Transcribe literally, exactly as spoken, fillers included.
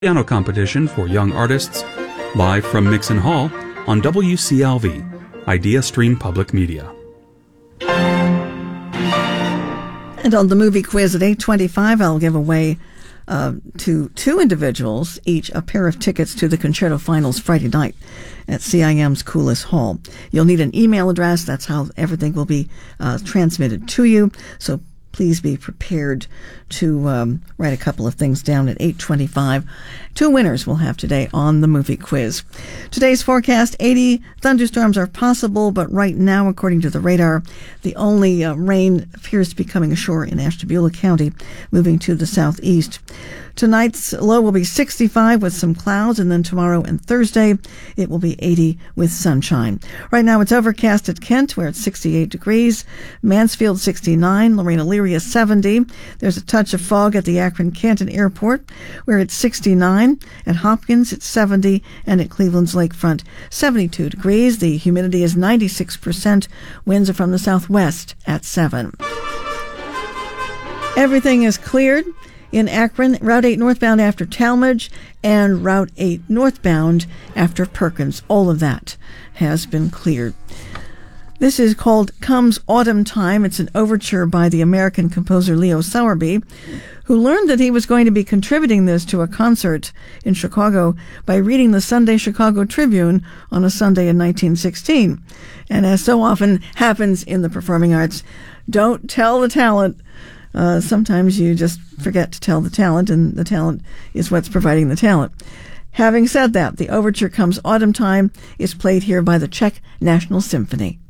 Piano competition for young artists, live from Mixon Hall on W C L V, Idea Stream Public Media. And on the movie quiz at eight twenty-five, I'll give away uh, to two individuals each a pair of tickets to the Concerto Finals Friday night at C I M's Coolest Hall. You'll need an email address. That's how everything will be uh, transmitted to you. So please be prepared to um, write a couple of things down at eight twenty-five. Two winners we'll have today on the movie quiz. Today's forecast, eighty thunderstorms are possible, but right now, according to the radar, the only uh, rain appears to be coming ashore in Ashtabula County, moving to the southeast. Tonight's low will be sixty-five with some clouds, and then tomorrow and Thursday it will be eighty with sunshine. Right now it's overcast at Kent, where it's sixty-eight degrees, Mansfield sixty-nine, Lorraine Elyria seventy. There's a touch of fog at the Akron-Canton Airport, where it's sixty-nine. At Hopkins it's seventy, and at Cleveland's Lakefront seventy-two degrees. The humidity is ninety-six percent. Winds are from the southwest at seven. Everything is cleared in Akron, Route eight northbound after Talmadge, and Route eight northbound after Perkins. All of that has been cleared. This is called Comes Autumn Time. It's an overture by the American composer Leo Sowerby, who learned that he was going to be contributing this to a concert in Chicago by reading the Sunday Chicago Tribune on a Sunday in nineteen sixteen. And as so often happens in the performing arts, don't tell the talent. Uh, sometimes you just forget to tell the talent, and the talent is what's providing the talent. Having said that, the overture Comes Autumn Time is played here by the Czech National Symphony.